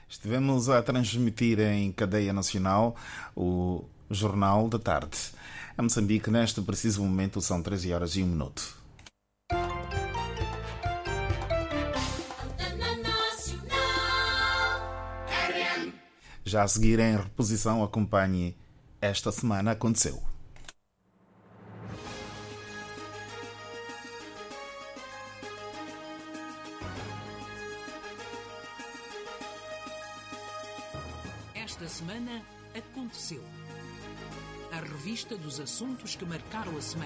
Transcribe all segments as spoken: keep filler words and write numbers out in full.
Estivemos a transmitir em cadeia nacional o Jornal da Tarde. Em Moçambique, neste preciso momento, são treze horas e um minuto. Já a seguir, em reposição, acompanhe Esta Semana Aconteceu. Esta semana aconteceu. A revista dos assuntos que marcaram a semana.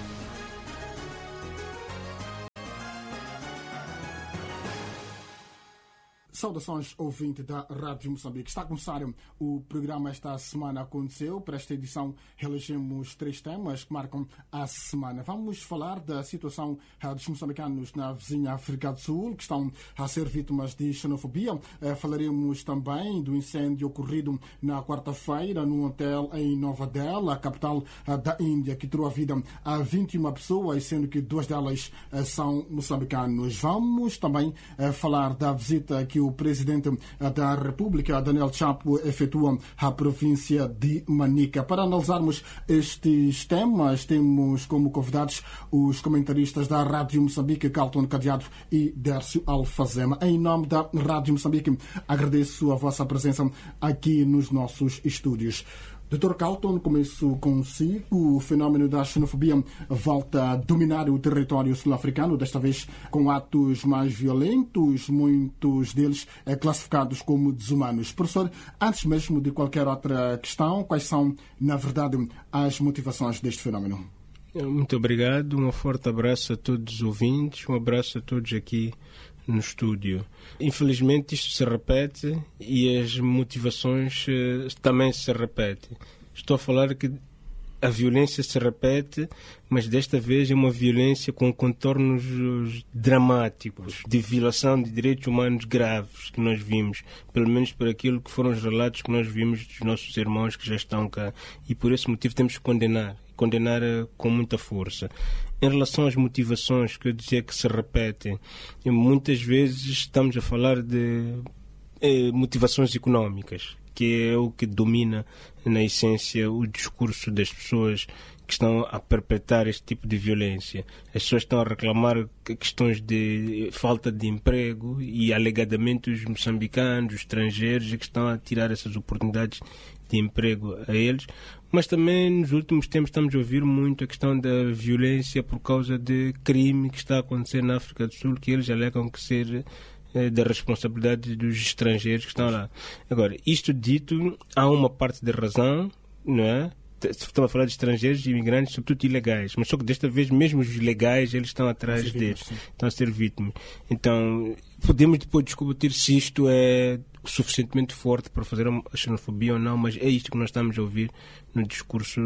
Saudações, ouvinte da Rádio Moçambique. Está a começar o programa Esta Semana Aconteceu. Para esta edição, elegemos três temas que marcam a semana. Vamos falar da situação dos moçambicanos na vizinha África do Sul, que estão a ser vítimas de xenofobia. Falaremos também do incêndio ocorrido na quarta-feira num hotel em Nova Delhi, a capital da Índia, que tirou a vida a vinte e uma pessoas, sendo que duas delas são moçambicanos. Vamos também falar da visita que o O presidente da República, Daniel Chapo, efetua à província de Manica. Para analisarmos estes temas, temos como convidados os comentaristas da Rádio Moçambique, Carlton Cadeado e Dércio Alfazema. Em nome da Rádio Moçambique, agradeço a vossa presença aqui nos nossos estúdios. doutor Carlton, começo consigo. O fenómeno da xenofobia volta a dominar o território sul-africano, desta vez com atos mais violentos, muitos deles é, classificados como desumanos. Professor, antes mesmo de qualquer outra questão, quais são, na verdade, as motivações deste fenómeno? Muito obrigado, um forte abraço a todos os ouvintes, um abraço a todos aqui no estúdio. Infelizmente isto se repete e as motivações uh, também se repetem. Estou a falar que a violência se repete, mas desta vez é uma violência com contornos dramáticos, de violação de direitos humanos graves que nós vimos, pelo menos por aquilo que foram os relatos que nós vimos dos nossos irmãos que já estão cá. E por esse motivo temos que condenar, condenar uh, com muita força. Em relação às motivações que eu dizia que se repetem, muitas vezes estamos a falar de eh, motivações económicas, que é o que domina, na essência, o discurso das pessoas que estão a perpetrar este tipo de violência. As pessoas estão a reclamar questões de falta de emprego e, alegadamente, os moçambicanos, os estrangeiros, é que estão a tirar essas oportunidades de emprego a eles. Mas também nos últimos tempos estamos a ouvir muito a questão da violência por causa de crime que está a acontecer na África do Sul, que eles alegam que ser eh, da responsabilidade dos estrangeiros que estão lá. Agora, isto dito, há uma parte de razão, não é? Estamos a falar de estrangeiros e imigrantes, sobretudo ilegais, mas só que desta vez mesmo os legais eles estão atrás deles, sim. Estão a ser vítimas. Então podemos depois discutir se isto é suficientemente forte para fazer a xenofobia ou não, mas é isto que nós estamos a ouvir no discurso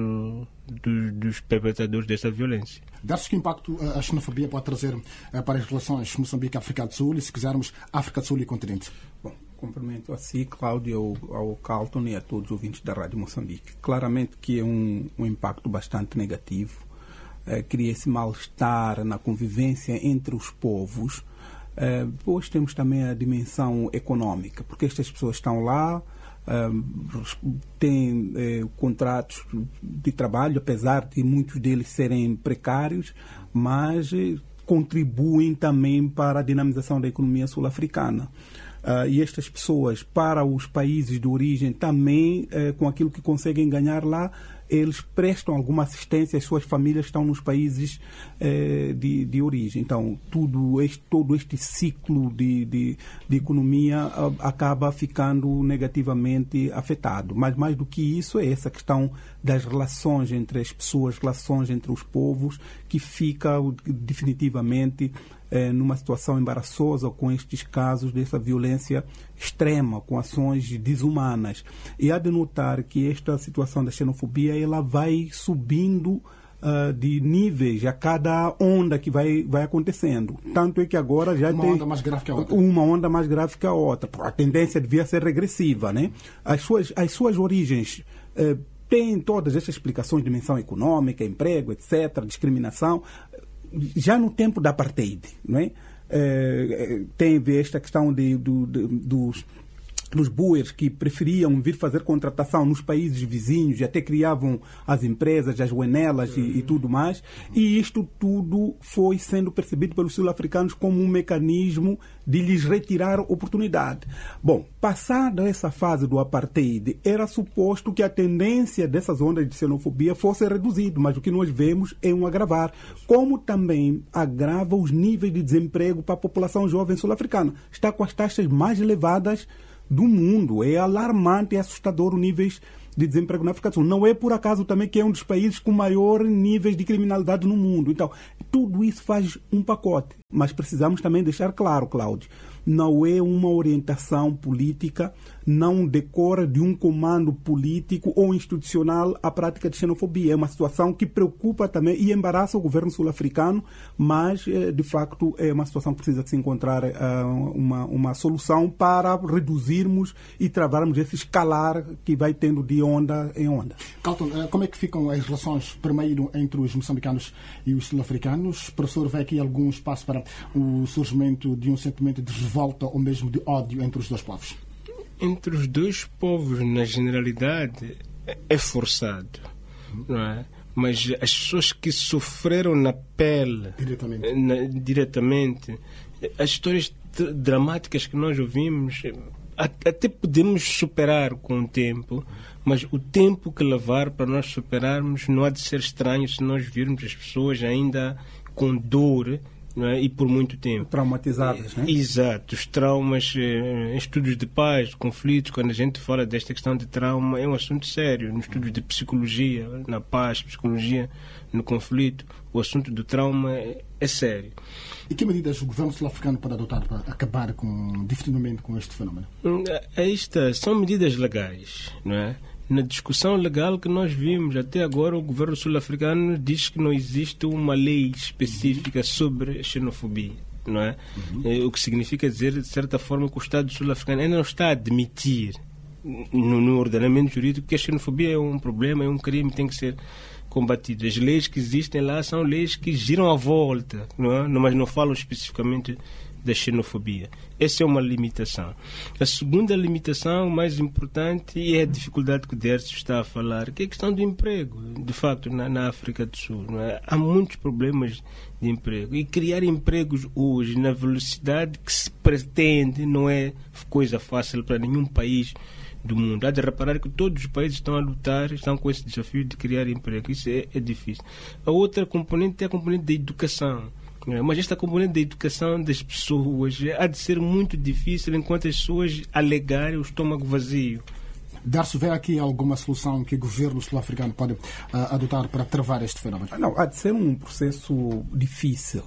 do, dos perpetradores desta violência. Dá-se que impacto a xenofobia pode trazer para as relações Moçambique-África do Sul e, se quisermos, África do Sul e continente? Bom, cumprimento a si, Cláudio, ao, ao Carlton e a todos os ouvintes da Rádio Moçambique. Claramente que é um, um impacto bastante negativo. É, cria esse mal-estar na convivência entre os povos. É, depois temos também a dimensão econômica, porque estas pessoas estão lá, é, têm é, contratos de trabalho, apesar de muitos deles serem precários, mas é, contribuem também para a dinamização da economia sul-africana. Uh, e estas pessoas, para os países de origem, também, uh, com aquilo que conseguem ganhar lá, eles prestam alguma assistência, as suas famílias estão nos países uh, de, de origem. Então, tudo este, todo este ciclo de, de, de economia uh, acaba ficando negativamente afetado. Mas, mais do que isso, é essa questão das relações entre as pessoas, relações entre os povos, que fica definitivamente numa situação embaraçosa com estes casos dessa violência extrema, com ações desumanas. E há de notar que esta situação da xenofobia ela vai subindo uh, de níveis a cada onda que vai, vai acontecendo. Tanto é que agora já uma tem onda mais grave que a outra. Uma onda mais grave que a outra. A tendência devia ser regressiva, né? As suas, as suas origens uh, têm todas estas explicações de dimensão econômica, emprego, etcétera, discriminação. Já no tempo da apartheid, não é? É, tem a ver esta questão de, do, de, dos, dos boers que preferiam vir fazer contratação nos países vizinhos e até criavam as empresas, as uenelas e, e tudo mais. E isto tudo foi sendo percebido pelos sul-africanos como um mecanismo de lhes retirar oportunidade. Bom, passada essa fase do apartheid, era suposto que a tendência dessas ondas de xenofobia fosse reduzida, mas o que nós vemos é um agravar, como também agrava os níveis de desemprego para a população jovem sul-africana. Está com as taxas mais elevadas do mundo. É alarmante e assustador o níveis de desemprego na África do Sul. Não é por acaso também que é um dos países com maior níveis de criminalidade no mundo. Então, tudo isso faz um pacote. Mas precisamos também deixar claro, Cláudio, não é uma orientação política, não decorre de um comando político ou institucional a prática de xenofobia. É uma situação que preocupa também e embaraça o governo sul-africano, mas, de facto, é uma situação que precisa de se encontrar uh, uma, uma solução para reduzirmos e travarmos esse escalar que vai tendo de onda em onda. Carlton, como é que ficam as relações, primeiro, entre os moçambicanos e os sul-africanos? O professor vê aqui algum espaço para o surgimento de um sentimento de revolta ou mesmo de ódio entre os dois povos? Entre os dois povos, na generalidade, é forçado, não é? Mas as pessoas que sofreram na pele, diretamente, na, diretamente as histórias dramáticas que nós ouvimos, até podemos superar com o tempo, mas o tempo que levar para nós superarmos não há de ser estranho se nós virmos as pessoas ainda com dor, não é? E por muito tempo. Traumatizadas, né? Exato. Os traumas, eh, estudos de paz, conflitos, quando a gente fala desta questão de trauma, é um assunto sério. Nos estudos de psicologia, na paz, psicologia, no conflito, o assunto do trauma é, é sério. E que medidas o governo sul-africano pode adotar para acabar com, definitivamente com este fenómeno? Aí está, são medidas legais, não é? Na discussão legal que nós vimos até agora, o governo sul-africano diz que não existe uma lei específica uhum. sobre xenofobia, não é? Uhum. O que significa dizer, de certa forma, que o Estado sul-africano ainda não está a admitir no, no ordenamento jurídico que a xenofobia é um problema, é um crime, tem que ser combatido. As leis que existem lá são leis que giram à volta, não é? Mas não falam especificamente da xenofobia. Essa é uma limitação. A segunda limitação, mais importante, é a dificuldade que o Dércio está a falar, que é a questão do emprego. De facto, na, na África do Sul, não é? Há muitos problemas de emprego. E criar empregos hoje, na velocidade que se pretende, não é coisa fácil para nenhum país do mundo. Há de reparar que todos os países estão a lutar, estão com esse desafio de criar emprego. Isso é, é difícil. A outra componente é a componente da educação. Mas esta componente da educação das pessoas há de ser muito difícil enquanto as pessoas alegarem o estômago vazio. Darcy, vê aqui alguma solução que o governo sul-africano pode uh, adotar para travar este fenómeno? Não, há de ser um processo difícil,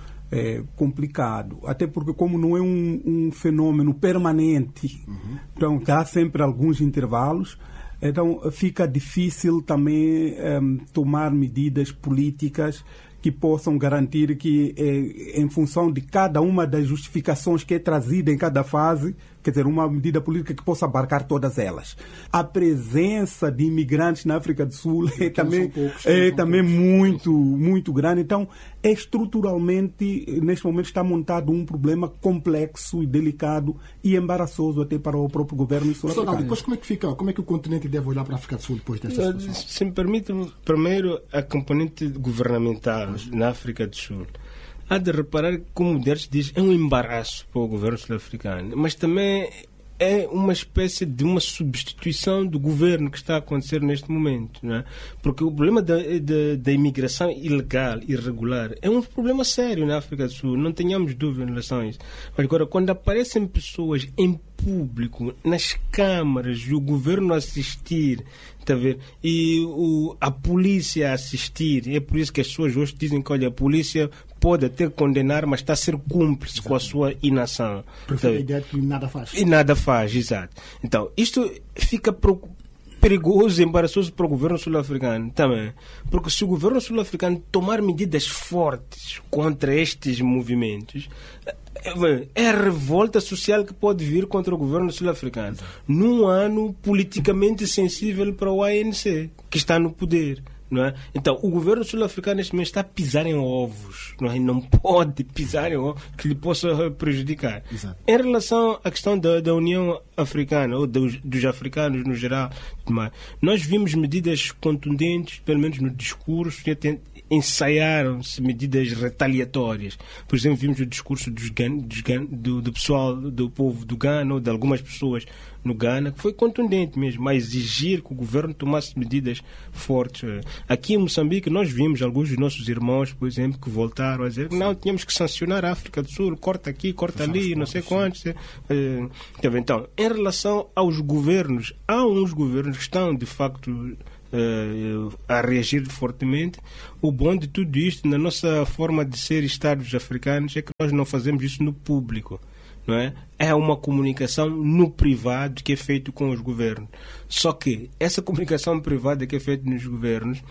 é, complicado, até porque como não é um, um fenômeno permanente, uhum. então há sempre alguns intervalos. Então fica difícil também um, tomar medidas políticas que possam garantir que, eh, em função de cada uma das justificações que é trazida em cada fase, quer dizer, uma medida política que possa abarcar todas elas. A presença de imigrantes na África do Sul é também, poucos, é também muito, muito grande. Então, é estruturalmente, neste momento, está montado um problema complexo e delicado e embaraçoso até para o próprio governo sul-africano. Depois, como é que fica? Como é que o continente deve olhar para a África do Sul depois desta situação? Se me permite, primeiro, a componente governamental na África do Sul. Há de reparar que, como o Dércio diz, é um embaraço para o governo sul-africano, mas também é uma espécie de uma substituição do governo que está a acontecer neste momento, não é? Porque o problema da, da, da imigração ilegal, irregular, é um problema sério na África do Sul, não tenhamos dúvida em relação a isso. Agora, quando aparecem pessoas em público, nas câmaras, e o governo assistir, está a ver? E o, a polícia assistir, é por isso que as pessoas hoje dizem que, olha, a polícia pode até condenar, mas está a ser cúmplice Exato. Com a sua inação. Prefere a ideia que nada faz. E nada faz, exato. Então, isto fica perigoso e embaraçoso para o governo sul-africano também. Porque se o governo sul-africano tomar medidas fortes contra estes movimentos, é a revolta social que pode vir contra o governo sul-africano num ano politicamente sensível para o A N C, que está no poder. Não é? Então, o governo sul-africano neste momento está a pisar em ovos, não é? Não pode pisar em ovos que lhe possa prejudicar. Exato. Em relação à questão da, da União Africana, ou dos, dos africanos no geral, nós vimos medidas contundentes, pelo menos no discurso, ensaiaram-se medidas retaliatórias. Por exemplo, vimos o discurso dos, dos, do, do pessoal, do povo do Ghana, ou de algumas pessoas no Ghana, que foi contundente mesmo, a exigir que o governo tomasse medidas fortes. Aqui em Moçambique nós vimos alguns dos nossos irmãos, por exemplo, que voltaram a dizer que não, tínhamos que sancionar a África do Sul, corta aqui, corta ali, não sei quantos. Então, em relação aos governos, há uns governos que estão, de facto, a reagir fortemente. O bom de tudo isto, na nossa forma de ser Estados africanos, é que nós não fazemos isso no público. Não é? É uma comunicação no privado que é feito com os governos. Só que essa comunicação privada que é feita nos governos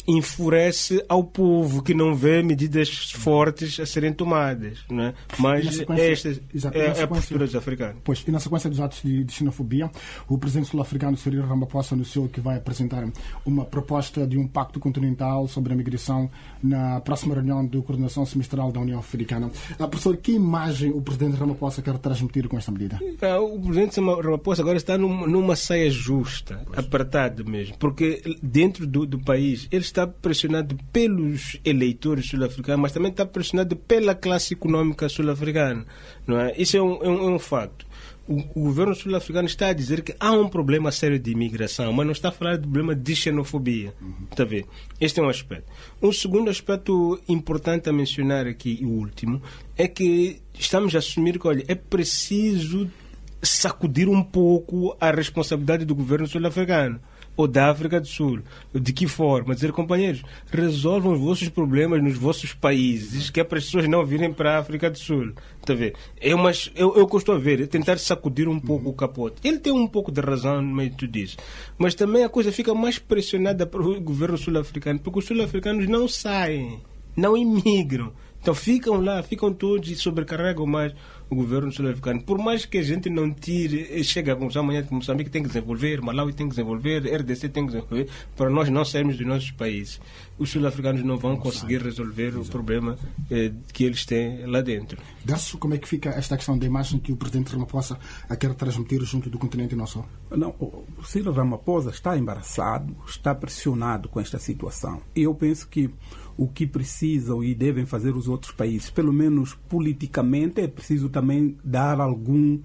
enfurece ao povo que não vê medidas fortes a serem tomadas. Não é? Mas esta é, é a postura dos africanos. Pois, e na sequência dos atos de, de xenofobia, o presidente sul-africano Cyril Ramaphosa anunciou que vai apresentar uma proposta de um pacto continental sobre a migração na próxima reunião de coordenação semestral da União Africana. Ah, professor, que imagem o presidente Ramaphosa quer transmitir com esta medida? O presidente Ramaphosa agora está numa, numa saia justa, pois. Apertado mesmo, porque dentro do, do país ele está pressionado pelos eleitores sul-africanos, mas também está pressionado pela classe econômica sul-africana. Não é? Isso é um, é um, é um facto. O, o governo sul-africano está a dizer que há um problema sério de imigração, mas não está a falar de problema de xenofobia. Uhum. Está a ver? Este é um aspecto. Um segundo aspecto importante a mencionar aqui, e o último, é que estamos a assumir que, olha, é preciso sacudir um pouco a responsabilidade do governo sul-africano ou da África do Sul. De que forma? Dizer, companheiros, resolvam os vossos problemas nos vossos países, que é para as pessoas não virem para a África do Sul. Está a ver? É uma, eu, eu gosto de ver, é tentar sacudir um pouco o capote. Ele tem um pouco de razão no meio de tudo isso. Mas também a coisa fica mais pressionada para o governo sul-africano, porque os sul-africanos não saem, não imigram. Então ficam lá, ficam todos e sobrecarregam mais o governo sul-africano. Por mais que a gente não tire, chega a conclusão amanhã que Moçambique tem que desenvolver, Malawi tem que desenvolver, R D C tem que desenvolver, para nós não sairmos dos nossos países. Os sul-africanos não vão conseguir resolver o problema eh, que eles têm lá dentro. Darcy, como é que fica esta questão da imagem que o presidente Ramaphosa quer transmitir junto do continente nosso? Não, o Cyril Ramaphosa está embaraçado, está pressionado com esta situação. E eu penso que o que precisam e devem fazer os outros países, pelo menos politicamente, é preciso também dar algum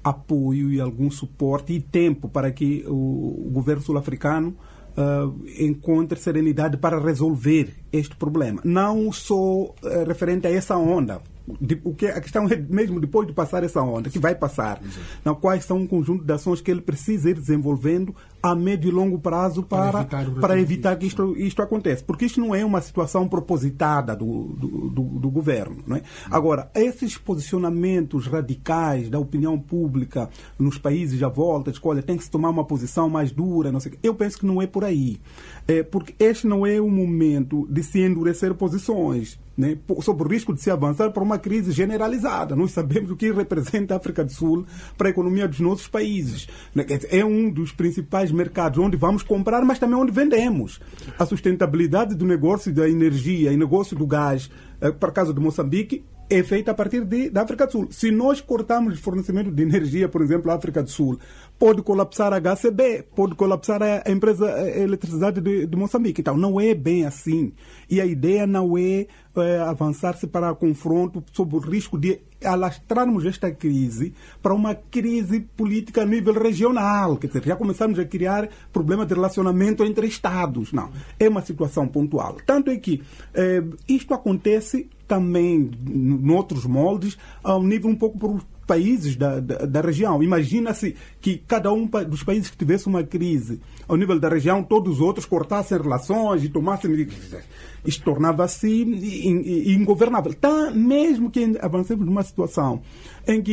apoio e algum suporte e tempo para que o, o governo sul-africano uh, encontre serenidade para resolver este problema. Não só uh, referente a essa onda. De, o que, a questão é mesmo depois de passar essa onda, que vai passar, não, quais são um conjunto de ações que ele precisa ir desenvolvendo a médio e longo prazo para, para evitar, para evitar que isto, isto aconteça. Porque isto não é uma situação propositada do, do, do, do governo. Não é? Agora, esses posicionamentos radicais da opinião pública nos países à volta, de olha, tem que se tomar uma posição mais dura, não sei, eu penso que não é por aí. É, porque este não é o momento de se endurecer posições, né, sob o risco de se avançar para uma crise generalizada. Nós sabemos o que representa a África do Sul para a economia dos nossos países. É um dos principais mercados onde vamos comprar, mas também onde vendemos. A sustentabilidade do negócio da energia e negócio do gás, para o caso de Moçambique, é feita a partir de, da África do Sul. Se nós cortarmos o fornecimento de energia, por exemplo, à África do Sul, pode colapsar a H C B, pode colapsar a, a empresa a eletricidade de, de Moçambique. Então, não é bem assim. E a ideia não é, é avançar-se para confronto sob o risco de alastrarmos esta crise para uma crise política a nível regional. Quer dizer, já começamos a criar problemas de relacionamento entre Estados. Não, é uma situação pontual. Tanto é que é, isto acontece também em outros moldes, a um nível um pouco por países da, da, da região. Imagina-se que cada um dos países que tivesse uma crise ao nível da região, todos os outros cortassem relações e tomassem... Isto tornava-se ingovernável. Tá, mesmo que avancemos numa situação em que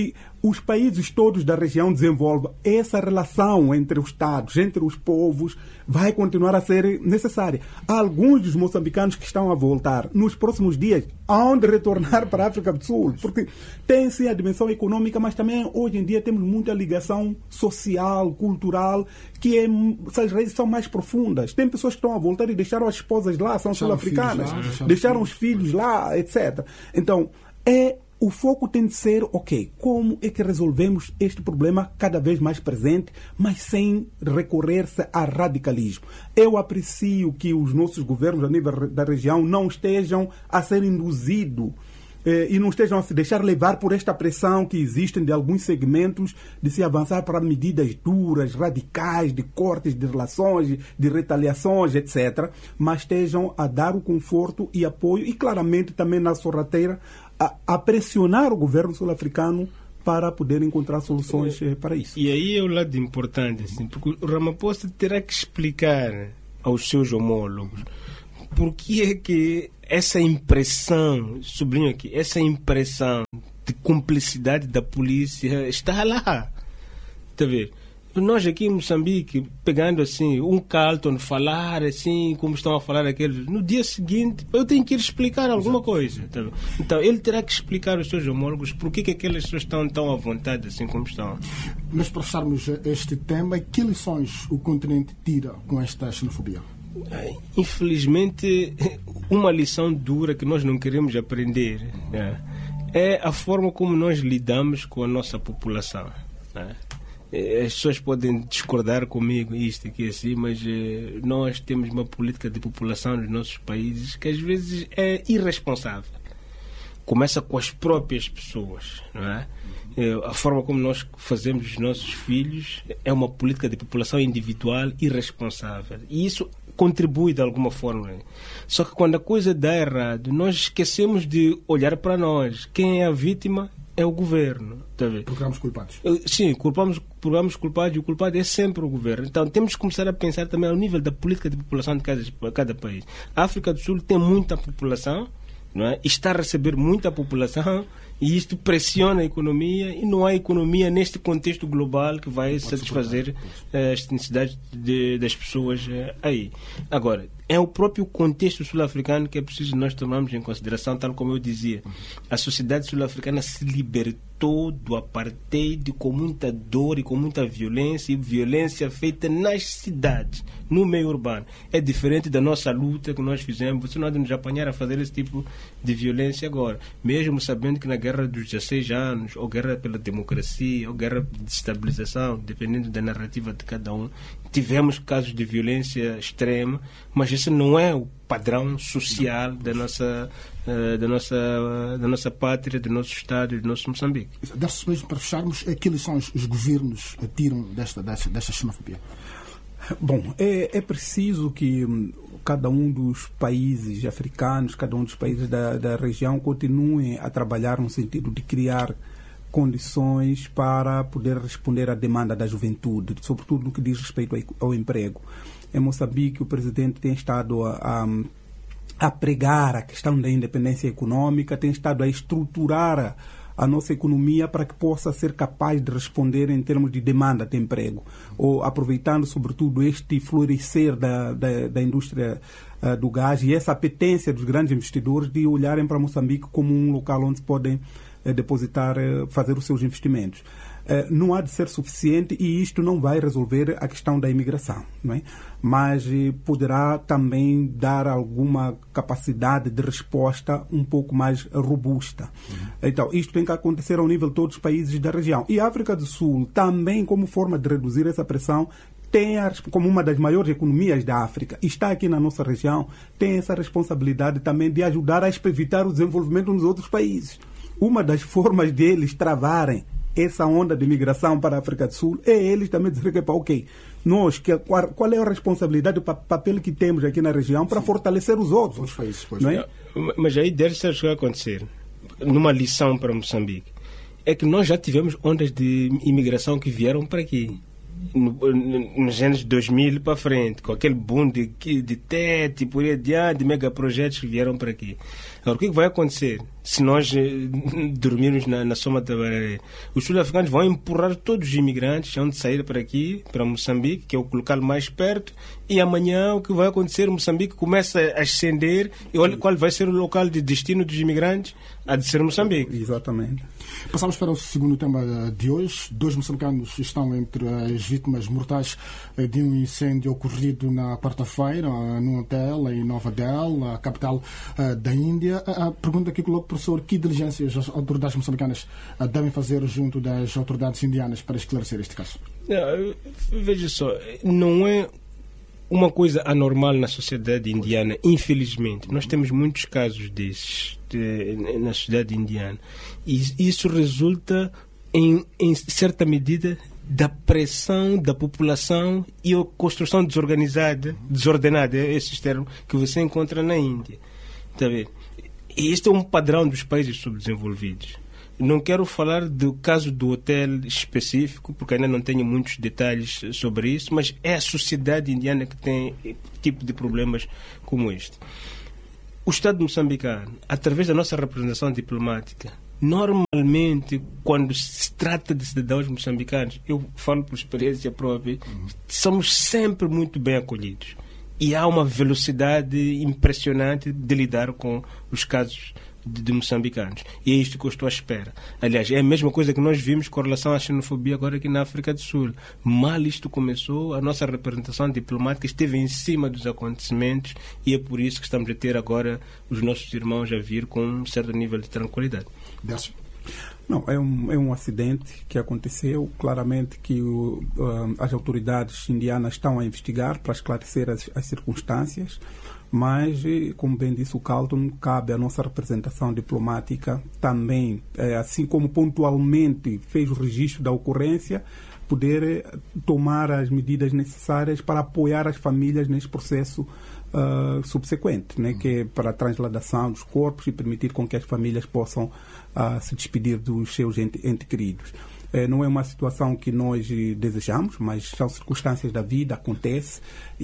os países todos da região desenvolvam, essa relação entre os Estados, entre os povos, vai continuar a ser necessária. Há alguns dos moçambicanos que estão a voltar nos próximos dias, aonde retornar para a África do Sul, porque tem sim a dimensão econômica, mas também hoje em dia temos muita ligação social, cultural, que é, essas raízes são mais profundas. Tem pessoas que estão a voltar e deixaram as esposas lá, são sul-africanas, deixaram, deixaram os filhos lá, etcétera. Então, é o foco tem de ser, ok, como é que resolvemos este problema cada vez mais presente, mas sem recorrer-se a radicalismo. Eu aprecio que os nossos governos a nível da região não estejam a ser induzidos eh, e não estejam a se deixar levar por esta pressão que existe de alguns segmentos de se avançar para medidas duras, radicais, de cortes de relações, de retaliações, etcétera, mas estejam a dar o conforto e apoio e claramente também na sorrateira A, a pressionar o governo sul-africano para poder encontrar soluções eh, para isso. E aí é o lado importante, assim, porque o Ramaphosa terá que explicar aos seus homólogos por que é que essa impressão, sublinho aqui, essa impressão de cumplicidade da polícia está lá. Está a ver? Nós aqui em Moçambique, pegando assim, um Carlton falar assim, como estão a falar aqueles, no dia seguinte, eu tenho que ir explicar alguma coisa. Tá? Então, ele terá que explicar aos seus homólogos por que, que aquelas pessoas estão tão à vontade assim como estão. Mas para fecharmos este tema, que lições o continente tira com esta xenofobia? Infelizmente, uma lição dura que nós não queremos aprender, né, é a forma como nós lidamos com a nossa população. Né? As pessoas podem discordar comigo, isto aqui assim, mas eh, nós temos uma política de população nos nossos países que às vezes é irresponsável. Começa com as próprias pessoas, não é? Eh, a forma como nós fazemos os nossos filhos é uma política de população individual irresponsável. E isso contribui de alguma forma. Só que quando a coisa dá errado, nós esquecemos de olhar para nós. Quem é a vítima é o governo. Tá vendo? Procuramos culpados. Sim, culpamos, procuramos culpados e o culpado é sempre o governo. Então temos que começar a pensar também ao nível da política de população de cada, cada país. A África do Sul tem muita população, não é? Está a receber muita população e isto pressiona a economia e não há economia neste contexto global que vai satisfazer uh, as necessidades de, das pessoas uh, aí. Agora, é o próprio contexto sul-africano que é preciso nós tomarmos em consideração, tal como eu dizia. A sociedade sul-africana se libertou do apartheid com muita dor e com muita violência, e violência feita nas cidades, no meio urbano. É diferente da nossa luta que nós fizemos. Você não há de nos apanhar a fazer esse tipo de violência agora. Mesmo sabendo que na guerra dos dezesseis anos, ou guerra pela democracia, ou guerra de estabilização, dependendo da narrativa de cada um, tivemos casos de violência extrema, mas esse não é o padrão social da nossa, uh, da nossa, uh, da nossa pátria, do nosso Estado e do nosso Moçambique. Desse mesmo, para fecharmos, que lições os governos tiram desta, desta, desta xenofobia? Bom, é, é preciso que hum, cada um dos países africanos, cada um dos países da, da região continuem a trabalhar no sentido de criar condições para poder responder à demanda da juventude, sobretudo no que diz respeito ao emprego. Em Moçambique, o presidente tem estado a, a, a pregar a questão da independência econômica, tem estado a estruturar a, a nossa economia para que possa ser capaz de responder em termos de demanda de emprego, ou aproveitando sobretudo este florescer da, da, da indústria uh, do gás e essa apetência dos grandes investidores de olharem para Moçambique como um local onde podem depositar, fazer os seus investimentos. Não há de ser suficiente e isto não vai resolver a questão da imigração, não é? Mas poderá também dar alguma capacidade de resposta um pouco mais robusta. Uhum. Então, isto tem que acontecer ao nível de todos os países da região. E a África do Sul, também como forma de reduzir essa pressão, tem a, como uma das maiores economias da África, está aqui na nossa região, tem essa responsabilidade também de ajudar a evitar o desenvolvimento nos outros países. Uma das formas deles travarem essa onda de migração para a África do Sul é eles também dizer que, ok, nós, que, qual, qual é a responsabilidade, o papel que temos aqui na região para Sim. fortalecer os outros. Os países, não é? Mas aí deve ser o que vai acontecer, numa lição para Moçambique, é que nós já tivemos ondas de imigração que vieram para aqui. No, no, nos anos dois mil para frente, com aquele boom de, de T E T e por aí adiante, de megaprojetos que vieram para aqui. Agora, o que vai acontecer? se nós eh, dormirmos na, na soma da Baré. Os sul-africanos vão empurrar todos os imigrantes onde sair para aqui, para Moçambique, que é o local mais perto, e amanhã o que vai acontecer? Moçambique começa a ascender, e olha qual vai ser o local de destino dos imigrantes, há de ser Moçambique. Exatamente. Passamos para o segundo tema de hoje. Dois moçambicanos estão entre as vítimas mortais de um incêndio ocorrido na quarta-feira num hotel em Nova Delhi, a capital da Índia. A pergunta que coloco, professor, que diligências as autoridades moçambicanas devem fazer junto das autoridades indianas para esclarecer este caso? Veja só, não é uma coisa anormal na sociedade indiana, infelizmente. Nós temos muitos casos desses de, na sociedade indiana. E isso resulta, em, em certa medida, da pressão da população e a construção desorganizada, desordenada, é esse termo que você encontra na Índia. Está vendo? E este é um padrão dos países subdesenvolvidos. Não quero falar do caso do hotel específico, porque ainda não tenho muitos detalhes sobre isso, mas é a sociedade indiana que tem tipo de problemas como este. O Estado moçambicano, através da nossa representação diplomática, normalmente, quando se trata de cidadãos moçambicanos, eu falo por experiência própria, somos sempre muito bem acolhidos. E há uma velocidade impressionante de lidar com os casos de, de moçambicanos. E é isto que eu estou à espera. Aliás, é a mesma coisa que nós vimos com relação à xenofobia agora aqui na África do Sul. Mal isto começou, a nossa representação diplomática esteve em cima dos acontecimentos e é por isso que estamos a ter agora os nossos irmãos a vir com um certo nível de tranquilidade. Décio. Não, é um, é um acidente que aconteceu. Claramente que o, uh, as autoridades indianas estão a investigar para esclarecer as, as circunstâncias, mas, como bem disse o Carlton, cabe à nossa representação diplomática também, é, assim como pontualmente fez o registro da ocorrência, poder tomar as medidas necessárias para apoiar as famílias nesse processo uh, subsequente, né, que é para a transladação dos corpos e permitir com que as famílias possam uh, se despedir dos seus entes ente queridos. Eh, não é uma situação que nós desejamos, mas são circunstâncias da vida, acontece,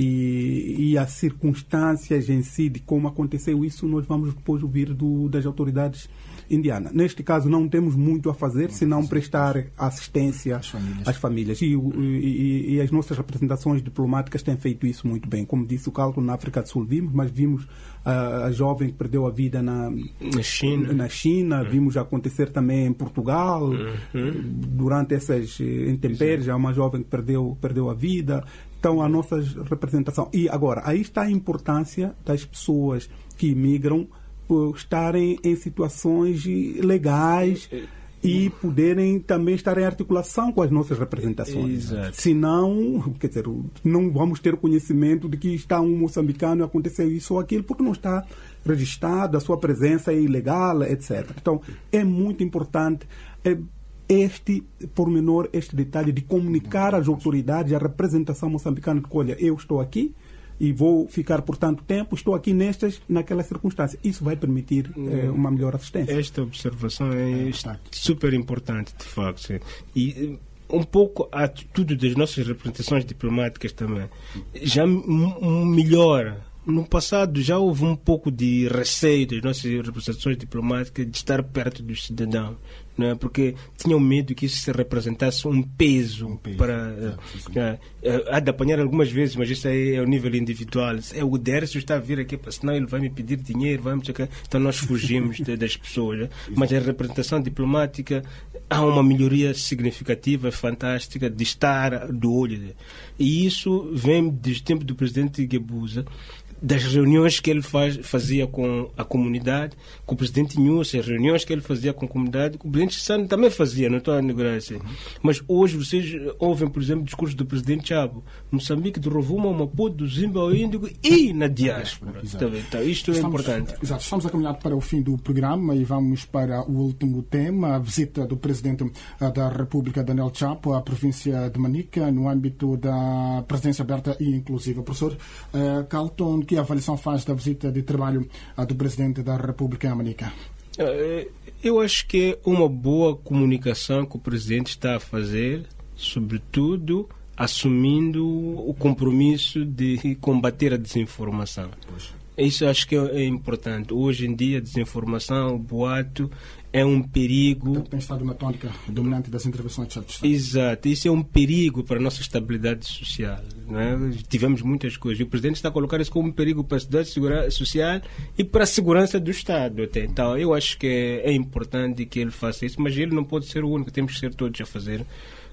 e, e as circunstâncias em si de como aconteceu isso, nós vamos depois ouvir do, das autoridades indianas. Neste caso, não temos muito a fazer, senão prestar assistência às famílias. Às famílias. E, e, e as nossas representações diplomáticas têm feito isso muito bem. Como disse o Carlton, na África do Sul vimos, mas vimos a, a jovem que perdeu a vida na, na China, na China. Uhum. Vimos acontecer também em Portugal, uhum. durante essas intempéries, há uma jovem que perdeu, perdeu a vida. Então, a nossa representação. E agora, aí está a importância das pessoas que imigram por estarem em situações legais e poderem também estar em articulação com as nossas representações. Exato. Senão, quer dizer, não vamos ter conhecimento de que está um moçambicano e aconteceu isso ou aquilo, porque não está registrado, a sua presença é ilegal, etcétera. Então, é muito importante é, este pormenor, este detalhe de comunicar às autoridades, à representação moçambicana, que, olha, eu estou aqui e vou ficar por tanto tempo, estou aqui nestas, naquela circunstância. Isso vai permitir eh, uma melhor assistência. Esta observação é super importante, de facto. E um pouco a atitude das nossas representações diplomáticas também já melhora. No passado já houve um pouco de receio das nossas representações diplomáticas de estar perto dos cidadãos, não é? Porque tinham medo que isso se representasse um peso, um peso para... É, é, há de apanhar algumas vezes, mas isso aí é o nível individual. É, o Dércio está a vir aqui, senão ele vai me pedir dinheiro, vai me checar. Então nós fugimos de, das pessoas. Né? Mas a representação diplomática há uma melhoria significativa, fantástica, de estar do olho. E isso vem desde o tempo do presidente Guebuza, das reuniões que ele faz, fazia com a comunidade, com o presidente Nunes, as reuniões que ele fazia com a comunidade, com o presidente Sano também fazia, não estou a negar assim. Mas hoje vocês ouvem, por exemplo, o discurso do presidente Chabo, Moçambique, do Rovuma, Maputo, do Zimba, ao Índico e na diáspora. Então, então, isto é estamos, importante. Exato, estamos a caminhar para o fim do programa e vamos para o último tema, a visita do presidente da República, Daniel Chapo, à província de Manica, no âmbito da presidência aberta e inclusiva. Professor uh, Carlton, que avaliação faz da visita de trabalho do Presidente da República a Manica? Eu acho que é uma boa comunicação que o Presidente está a fazer, sobretudo assumindo o compromisso de combater a desinformação. Isso acho que é importante. Hoje em dia, a desinformação, o boato, é um perigo. Tem estado na tônica dominante das intervenções de chefe de Estado. Exato. Isso é um perigo para a nossa estabilidade social. Não é? Tivemos muitas coisas. E o Presidente está a colocar isso como um perigo para a estabilidade social e para a segurança do Estado. Até. Então, eu acho que é, é importante que ele faça isso, mas ele não pode ser o único. Temos que ser todos a fazer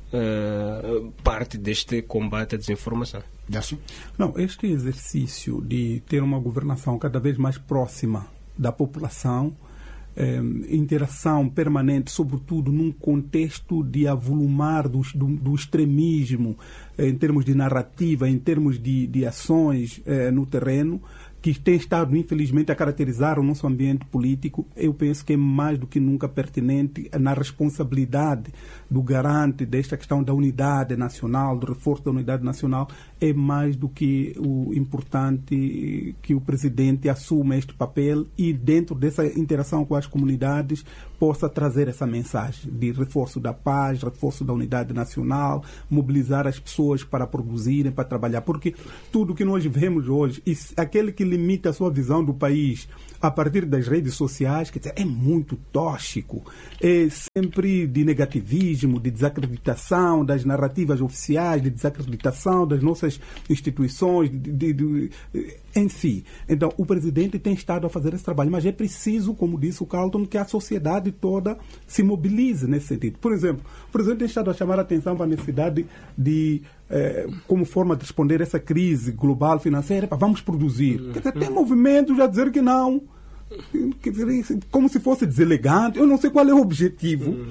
uh, parte deste combate à desinformação. Não, este exercício de ter uma governação cada vez mais próxima da população, eh, interação permanente, sobretudo num contexto de avolumar do, do, do extremismo, eh, em termos de narrativa, em termos de, de ações eh, no terreno, que tem estado, infelizmente, a caracterizar o nosso ambiente político, eu penso que é mais do que nunca pertinente na responsabilidade do garante desta questão da unidade nacional, do reforço da unidade nacional, é mais do que o importante que o Presidente assuma este papel e, dentro dessa interação com as comunidades, possa trazer essa mensagem de reforço da paz, reforço da unidade nacional, mobilizar as pessoas para produzirem, para trabalhar. Porque tudo que nós vemos hoje, e aquele que limita a sua visão do país a partir das redes sociais, quer dizer, é muito tóxico, é sempre de negativismo, de desacreditação das narrativas oficiais, de desacreditação das nossas instituições, de, de, de, em si. Então, o Presidente tem estado a fazer esse trabalho, mas é preciso, como disse o Carlton, que a sociedade toda se mobilize nesse sentido. Por exemplo, o Presidente tem estado a chamar a atenção para a necessidade de, eh, como forma de responder a essa crise global financeira, pá, vamos produzir. Quer dizer, tem movimentos a dizer que não. Quer dizer, como se fosse deselegante. Eu não sei qual é o objetivo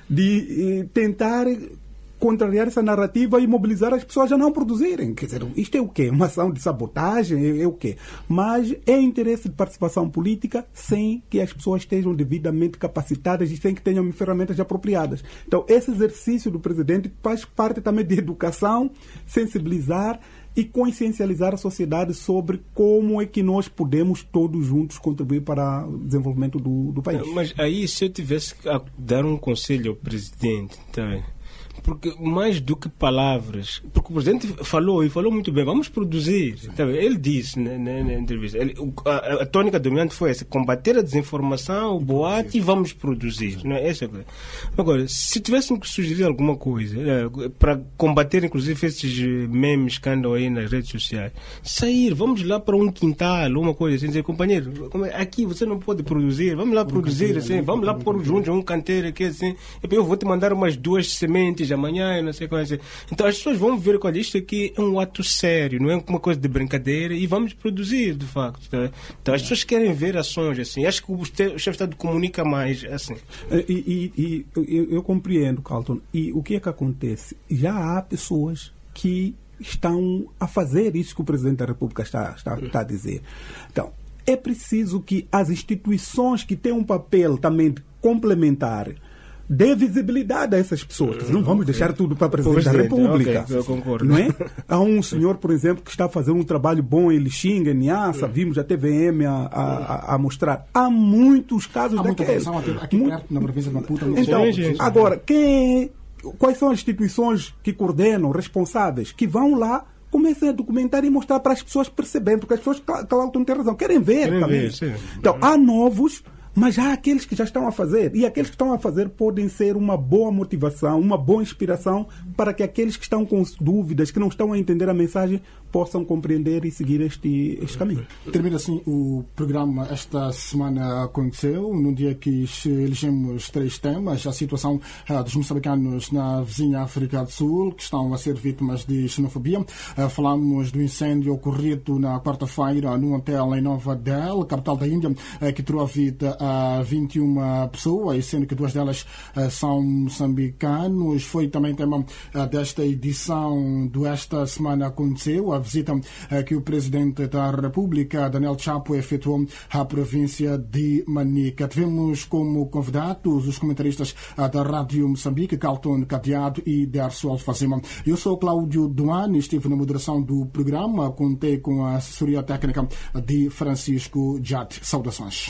de eh, tentar contrariar essa narrativa e mobilizar as pessoas a não produzirem. Quer dizer, isto é o quê? Uma ação de sabotagem? É, é o quê? Mas é interesse de participação política sem que as pessoas estejam devidamente capacitadas e sem que tenham ferramentas apropriadas. Então, esse exercício do Presidente faz parte também de educação, sensibilizar e consciencializar a sociedade sobre como é que nós podemos todos juntos contribuir para o desenvolvimento do, do país. Mas aí, se eu tivesse que dar um conselho ao Presidente, tá? Porque mais do que palavras, porque o Presidente falou e falou muito bem, vamos produzir. Ele disse na, na, na entrevista, ele, a, a tônica dominante foi essa: combater a desinformação, o boato, e vamos produzir. Não é? Essa é a... Agora, se tivéssemos que sugerir alguma coisa é, para combater, inclusive, esses memes que andam aí nas redes sociais, sair, vamos lá para um quintal, uma coisa assim, dizer, companheiro, aqui você não pode produzir, vamos lá produzir, assim, vamos lá pôr juntos um canteiro aqui, assim, eu vou te mandar umas duas sementes amanhã, não sei qual é. Então as pessoas vão ver que isto aqui é um ato sério, não é uma coisa de brincadeira, e vamos produzir, de facto. Tá? Então as pessoas querem ver ações assim. Acho que o chefe de Estado comunica mais assim. E, e, e eu, eu compreendo, Carlton. E o que é que acontece? Já há pessoas que estão a fazer isso que o Presidente da República está, está, está a dizer. Então, é preciso que as instituições que têm um papel também complementar dê visibilidade a essas pessoas. Não vamos deixar tudo para o Presidente da República. Okay, eu concordo. Não é? Há um senhor, por exemplo, que está a fazer um trabalho bom em Lixinga, em Niassa, vimos a T V M a, a, a mostrar. Há muitos casos daqueles. Aqui perto, na província de Maputo. Então, agora, quem, quais são as instituições que coordenam, responsáveis, que vão lá, comecem a documentar e mostrar para as pessoas perceberem, porque as pessoas, claro, não têm razão, querem ver querem também. Ver, sim. Então, há novos, mas há aqueles que já estão a fazer. E aqueles que estão a fazer podem ser uma boa motivação, uma boa inspiração para que aqueles que estão com dúvidas, que não estão a entender a mensagem, possam compreender e seguir este, este caminho. Termina assim o programa. Esta semana aconteceu, no dia que elegemos três temas: a situação uh, dos moçambicanos na vizinha África do Sul, que estão a ser vítimas de xenofobia. Uh, falamos do incêndio ocorrido na quarta-feira num hotel em Nova Delhi, capital da Índia, uh, que tirou a vida a vinte e uma pessoas, sendo que duas delas uh, são moçambicanos. Foi também tema uh, desta edição do Esta Semana Aconteceu, a visita uh, que o Presidente da República, Daniel Chapo, efetuou à província de Manica. Tivemos como convidados os comentaristas uh, da Rádio Moçambique, Carlton Cadeado e Derso Alfazema. Eu sou Cláudio Duane, estive na moderação do programa, contei com a assessoria técnica de Francisco Jade. Saudações.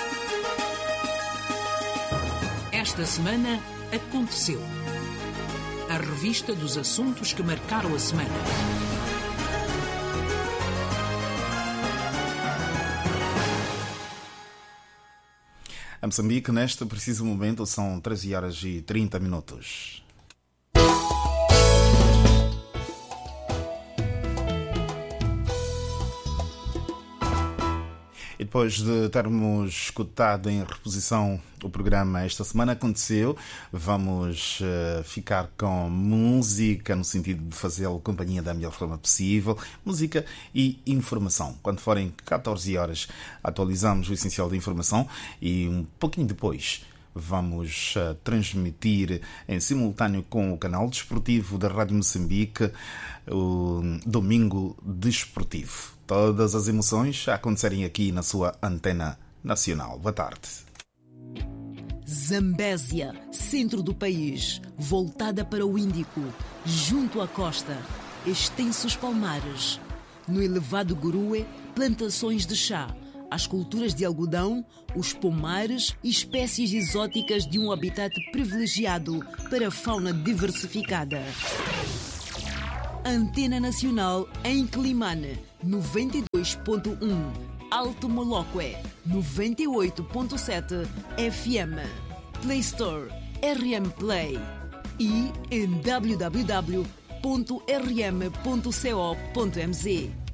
Esta semana aconteceu. revista dos assuntos que marcaram a semana. A Moçambique, neste preciso momento, são treze horas e trinta minutos. E depois de termos escutado em reposição o programa Esta Semana Aconteceu, vamos uh, ficar com música no sentido de fazê-lo companhia da melhor forma possível, música e informação. Quando forem catorze horas, atualizamos o essencial da informação e um pouquinho depois vamos uh, transmitir em simultâneo com o canal desportivo da Rádio Moçambique o Domingo Desportivo. Todas as emoções a acontecerem aqui na sua antena nacional. Boa tarde. Zambésia, centro do país, voltada para o Índico, junto à costa, extensos palmares. No elevado Gurue, plantações de chá, as culturas de algodão, os pomares e espécies exóticas de um habitat privilegiado para a fauna diversificada. Antena Nacional em Climane, noventa e dois ponto um, Alto Moloque, noventa e oito ponto sete F M, Play Store, R M Play e em w w w ponto r m ponto co ponto m z.